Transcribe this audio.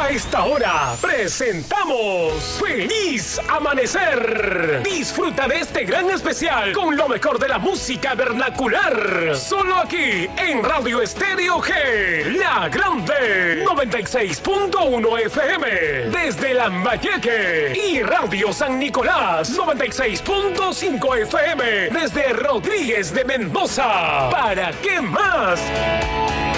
A esta hora presentamos Feliz Amanecer. Disfruta de este gran especial con lo mejor de la música vernacular. Solo aquí en Radio Estéreo G, La Grande, 96.1 FM. Desde Lambayeque y Radio San Nicolás, 96.5 FM. Desde Rodríguez de Mendoza. ¿Para qué más?